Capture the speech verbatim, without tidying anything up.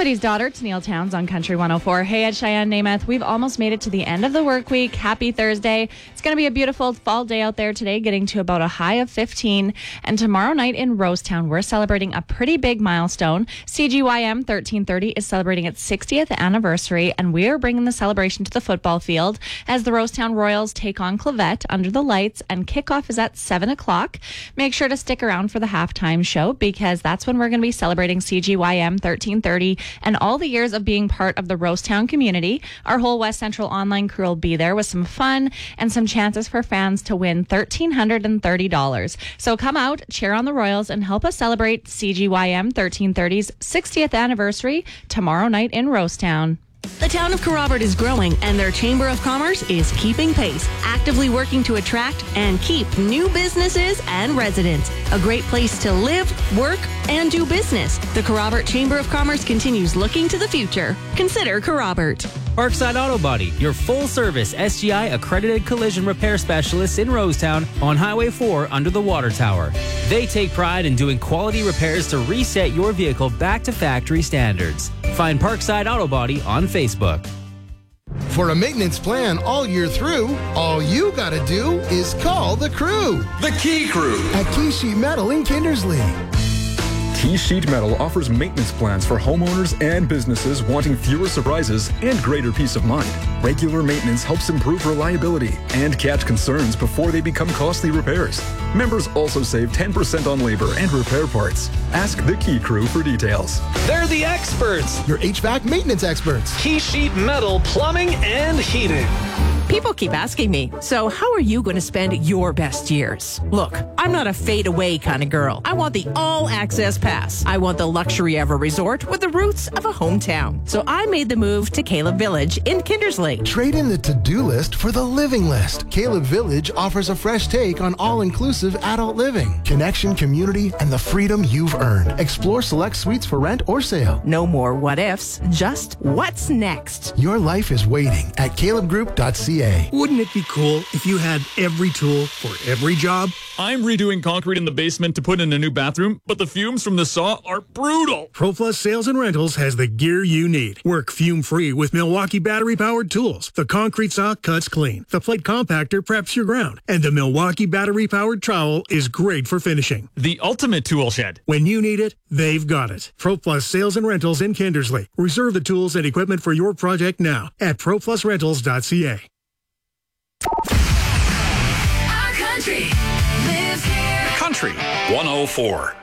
Somebody's Daughter, Tennille Towns on Country one oh four. Hey, it's Cheyenne Namath. We've almost made it to the end of the work week. Happy Thursday. It's going to be a beautiful fall day out there today, getting to about a high of fifteen. And tomorrow night in Rosetown, we're celebrating a pretty big milestone. C G Y M thirteen thirty is celebrating its sixtieth anniversary, and we are bringing the celebration to the football field as the Rosetown Royals take on Clavette under the lights, and kickoff is at seven o'clock. Make sure to stick around for the halftime show because that's when we're going to be celebrating C G Y M thirteen thirty and all the years of being part of the Rosetown community. Our whole West Central online crew will be there with some fun and some chances for fans to win one thousand three hundred thirty dollars. So come out, cheer on the Royals, and help us celebrate C G Y M thirteen thirty's sixtieth anniversary tomorrow night in Rosetown. The town of Kerrobert is growing, and their Chamber of Commerce is keeping pace, actively working to attract and keep new businesses and residents. A great place to live, work, and do business. The Kerrobert Chamber of Commerce continues looking to the future. Consider Kerrobert. Parkside Auto Body, your full-service S G I accredited collision repair specialists in Rosetown on Highway four under the water tower. They take pride in doing quality repairs to reset your vehicle back to factory standards. Find Parkside Auto Body on Facebook. For a maintenance plan all year through, all you gotta do is call the crew. The Key Crew at Key Sheet Metal in Kindersley. Key Sheet Metal offers maintenance plans for homeowners and businesses wanting fewer surprises and greater peace of mind. Regular maintenance helps improve reliability and catch concerns before they become costly repairs. Members also save ten percent on labor and repair parts. Ask the Key Crew for details. They're the experts. Your H V A C maintenance experts. Key Sheet Metal Plumbing and Heating. People keep asking me, so how are you going to spend your best years? Look, I'm not a fade-away kind of girl. I want the all-access pass. I want the luxury of a resort with the roots of a hometown. So I made the move to Caleb Village in Kindersley. Trade in the to-do list for the living list. Caleb Village offers a fresh take on all-inclusive adult living, connection, community, and the freedom you've earned. Explore select suites for rent or sale. No more what-ifs, just what's next. Your life is waiting at caleb group dot c a. Wouldn't it be cool if you had every tool for every job? I'm redoing concrete in the basement to put in a new bathroom, but the fumes from the saw are brutal. ProPlus Sales and Rentals has the gear you need. Work fume-free with Milwaukee battery-powered tools. The concrete saw cuts clean. The plate compactor preps your ground. And the Milwaukee battery-powered trowel is great for finishing. The ultimate tool shed. When you need it, they've got it. ProPlus Sales and Rentals in Kindersley. Reserve the tools and equipment for your project now at pro plus rentals dot c a. Our country lives here. Country one oh four.